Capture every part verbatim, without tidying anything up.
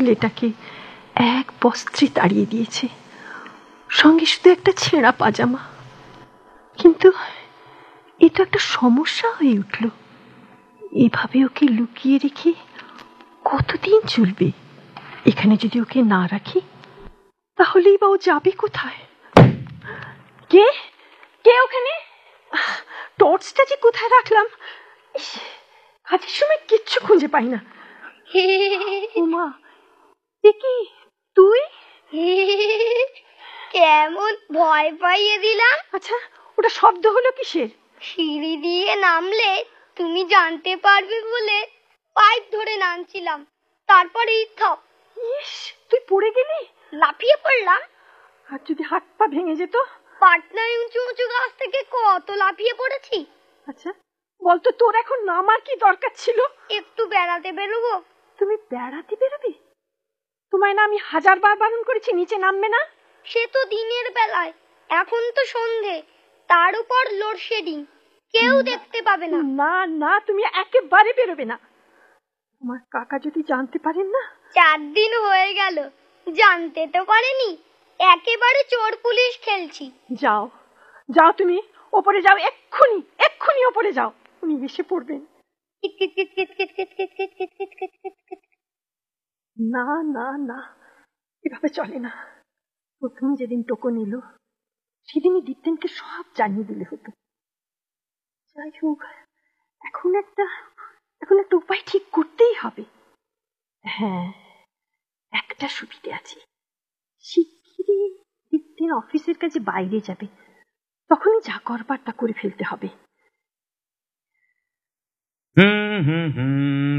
ছেলেটাকে এক বস্ত্রে তাড়িয়ে দিয়েছে, সঙ্গে শুধু একটা ছেঁড়া পাজামা। কিন্তু এ তো একটা সমস্যা হয়ে উঠল। এভাবে ওকে লুকিয়ে রেখে কতদিন চলবে? এখানে যদি ওকে না রাখি তাহলেই বা ও যাবে কোথায়? কে কে ওখানে? টর্চটা যে কোথায় রাখলাম, কাজের সময় কিচ্ছু খুঁজে পাই না। ওমা, এ কি তুই? কেমন ভয় পাইয়ে দিলাম। আচ্ছা, ওটা শব্দ হলো কিসের? সিঁড়ি দিয়ে নামলে তুমি জানতে পারবে বলে পাইপ ধরে নামছিলাম, তারপরে থপ। ইস, তুই পড়ে গেলি? লাফিয়ে পড়লাম। আর যদি হাত পা ভেঙে যেত? পাটনায় উঁচু উঁচু গাছ থেকে কত লাফিয়ে পড়েছি। আচ্ছা বলতো, তোর এখন নামার কি দরকার ছিল? একটু বেড়াতে বেরোবো। তুমি বেড়াতে বেরোবি? তোমায় না আমি হাজার বার বারণ করেছি নিচে নামবে না। সে তো দিনের বেলায়, এখন তো সন্ধে, তার উপর লোডশেডিং, কেউ দেখতে পাবে না। না না, তুমি একেবারে বেরোবে না। তোমার কাকা যদি জানতে পারেন না। চার দিন হয়ে গেল, জানতে তো পারেনি। একেবারে চোর পুলিশ খেলছি। যাও যাও, তুমি ওপরে যাও, এক্ষুনি এক্ষুনি ওপরে যাও, উনি এসে পড়বেন। না না না, এভাবে চলে না। প্রথম যেদিন টোকন এলো সেদিনই দীপ্তেনকে সব জানিয়ে দিলে হতো। যাই হোক, এখন একটা এখন একটা উপায় ঠিক করতেই হবে। হ্যাঁ, একটা সুবিধে আছে। শিগগিরই দীপ্তেন অফিসের কাছে বাইরে যাবে, তখনই যা করবার তা করে ফেলতে হবে। হুম হুম হুম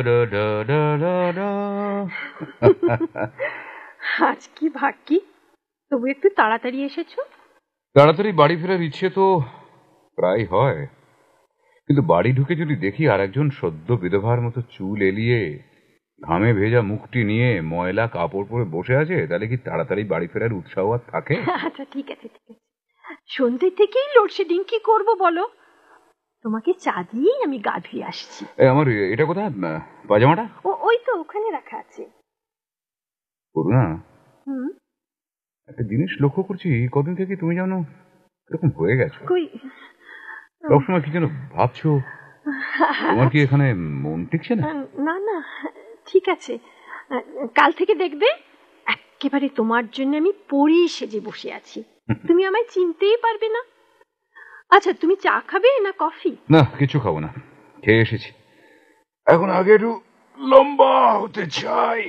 আজ কি ভাগ্যি, তবু একটু তাড়াতাড়ি এসেছো। তাড়াতাড়ি বাড়ি ফেরার ইচ্ছে তো প্রায় হয়, কিন্তু বাড়ি ঢুকে যদি দেখি আর একজন সদ্য বিধবার মতো চুল এলিয়ে ঘামে ভেজা মুখটি নিয়ে ময়লা কাপড় পরে বসে আছে, তাহলে কি তাড়াতাড়ি বাড়ি ফেরার উৎসাহ আর থাকে? আচ্ছা ঠিক আছে ঠিক আছে, সন্ধ্যে থেকেই লোডশেডিং, কি করবো বলো? তোমাকে চা দিয়েই আমি গা ধুয়ে আসছি। আমার এটা কোথায় পাজামাটা? ও ওই তো ওখানে রাখা আছে। করুণা, হুম, একটা জিনিস লক্ষ্য করছি, কদিন থেকে তুমি জানো এরকম হয়ে গেছো। কই? সবসময় কি যেন ভাবছো। তোমার কি এখানে মন টিকছে না? না না, ঠিক আছে। কাল থেকে দেখবে একেবারে তোমার জন্য আমি পরি সেজে বসে আছি, তুমি আমায় চিনতেই পারবে না। আচ্ছা, তুমি চা খাবে না কফি? না, কিছু খাবো না, খেয়ে এসেছি। এখন আগে একটু লম্বা হতে চাই।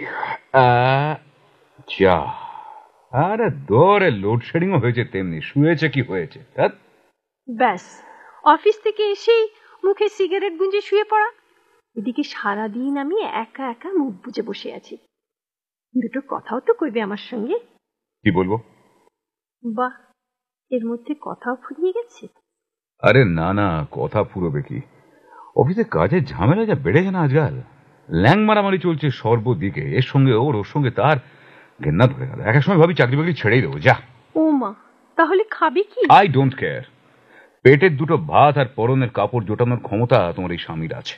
চা? আরে দরে লোডশেডিংও হয়েছে, তেমনি শুয়েছে কি হয়েছে। ব্যাস, অফিস থেকে এসেই মুখে সিগারেট গুঁজে শুয়ে পড়া। এদিকে সারাদিন আমি একা একা মুখ বুজে বসে আছি। দুটো কথাও তো কইবে আমার সঙ্গে। কি বলবো? বাহ, এর মধ্যে কথাও ফুরিয়ে গেছে। আরে না না, কথা ফুরবে কি, অফিসে কাজের ঝামেলা যা বেড়েছে না আজকাল। ল্যাং মারামারি চলছে সর্বদিকে, এর সঙ্গে ওর ওর সঙ্গে তার, ঘেন্না ধরে গেল। এক এক সময় ভাবি চাকরি বাকরি ছেড়েই দেবো। যা। ও মা, তাহলে খাবে কি? I don't care. পেটের দুটো ভাত আর পরনের কাপড় জোটানোর ক্ষমতা তোমার এই স্বামীর আছে।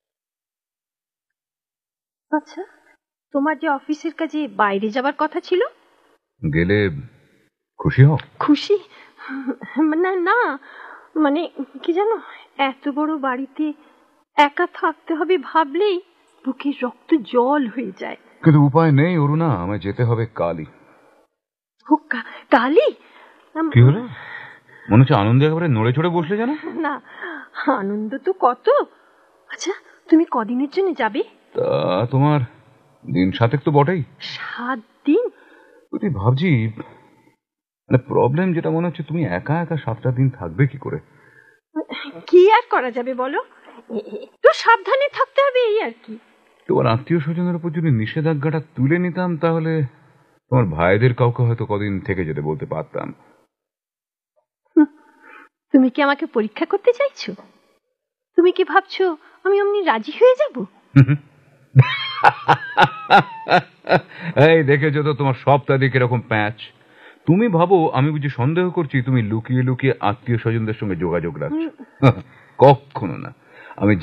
আচ্ছা, তোমার যে অফিসের কাজে বাইরে যাবার কথা ছিল, গেলে খুশি হও? খুশি না না, মানে কি জানো, এত বড় বাড়িতে একা থাকতে হবে ভাবলেই বুকের রক্ত জল হয়ে যায়। কিন্তু উপায় নেই অরুণা, আমায় যেতে হবে কালই। কালই? কি হলো? মনে হচ্ছে আনন্দে একেবারে নড়ে চড়ে বসলে জানো। না, আনন্দ তো কত। আচ্ছা, তুমি কদিনের জন্য যাবে? তা তোমার দিন সাতেক তো বটেই। সাত দিন? তুই ভাবছি, মানে প্রবলেম যেটা মনে হচ্ছে, তুমি একা একা সাতটা দিন থাকবে কি করে? কি আর করা যাবে বলো, একটু সাবধানে থাকতে হবে, এই আর কি। তোমার আত্মীয় স্বজনের উপর যদি নিষেধাজ্ঞাটা তুলে নিতাম, তাহলে তোমার ভাইদের কাউকে হয়তো কদিন থেকে যেতে বলতে পারতাম। তুমি কি আমাকে পরীক্ষা করতে চাইছো? তুমি কি ভাবছো আমি অমনি রাজি হয়ে যাব? এই দেখেছো তো তোমার সপ্তাহে কিরকম প্যাচ। তুমি ভাবো আমি বুঝি সন্দেহ করছি তুমি লুকিয়ে লুকিয়ে আত্মীয় স্বজনদের সঙ্গে যোগাযোগ রাখছো? কখনো না। আমি